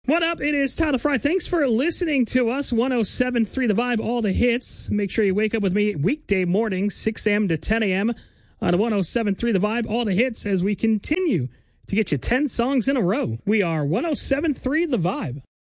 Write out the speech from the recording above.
What up? It is Tyler Fry. Thanks for listening to us. 107.3 The Vibe, all the hits. Make sure you wake up with me weekday mornings, 6 a.m. to 10 a.m. on 107.3 The Vibe, all the hits, as we continue to get you 10 songs in a row. We are 107.3 The Vibe.